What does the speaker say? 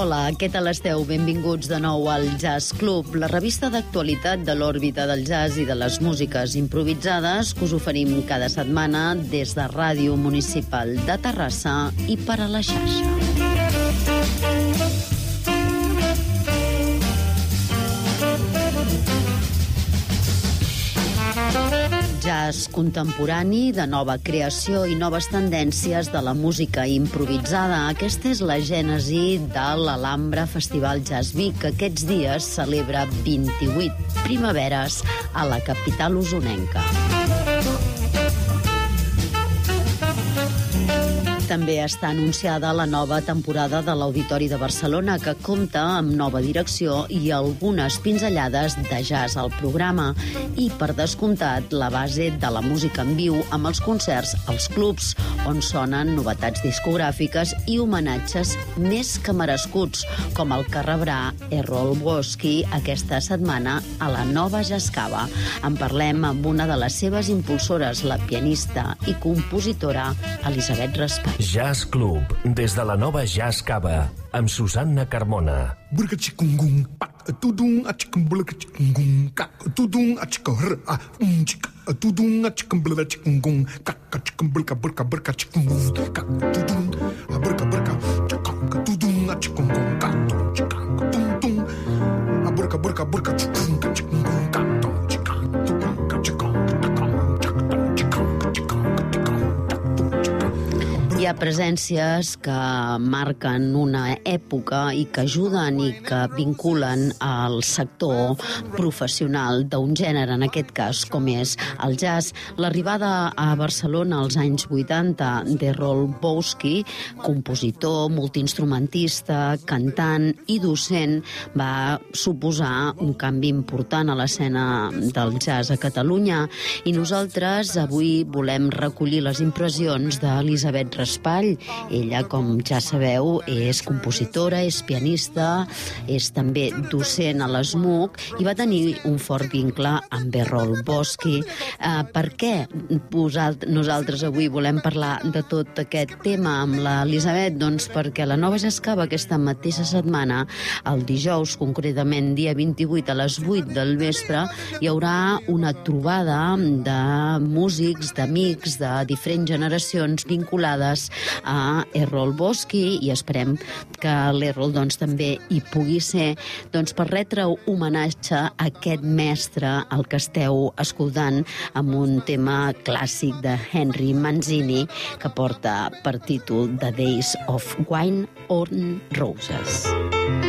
Hola, què tal esteu? Benvinguts de nou al Jazz Club, la revista d'actualitat de l'òrbita del jazz i de les músiques improvisades que us oferim cada setmana des de Ràdio Municipal de Terrassa i per a la xarxa. Jazz contemporani, de nova creació i noves tendències de la música improvisada. Aquesta és la gènesi de l'Alhambra Festival Jazz Vic, que aquests dies celebra 28 primaveres a la capital osonenca. També està anunciada la nova temporada de l'Auditori de Barcelona, que compta amb nova direcció i algunes pinzellades de jazz al programa. I, per descomptat, la base de la música en viu amb els concerts als clubs, on sonen novetats discogràfiques i homenatges més que merescuts, com el que rebrà Errol Boski aquesta setmana a la Nova Jazz Cava. En parlem amb una de les seves impulsores, la pianista i compositora Elisabet Raspall. Jazz Club, des de la Nova Jazz Cava, amb Susanna Carmona. Hi ha presències que marquen una època i que ajuden i que vinculen al sector professional d'un gènere, en aquest cas, com és el jazz. L'arribada a Barcelona als anys 80 d'Errol Boski, compositor, multiinstrumentista, cantant i docent, va suposar un canvi important a l'escena del jazz a Catalunya. I nosaltres avui volem recollir les impressions d'Elisabet Raspall. Ella, com ja sabeu, és compositora, és pianista, és també docent a l'ESMUC i va tenir un fort vincle amb Errol Boski. Per què nosaltres avui volem parlar de tot aquest tema amb l'Elisabet? Doncs perquè la Nova Jazz Cava aquesta mateixa setmana, el dijous, concretament dia 28 a les 8 del vespre, hi haurà una trobada de músics, d'amics de diferents generacions vinculades a Errol Boski, i esperem que l'Errol també hi pugui ser per retre homenatge a aquest mestre al que esteu escoltant amb un tema clàssic de Henry Mancini que porta per títol The Days of Wine on Roses.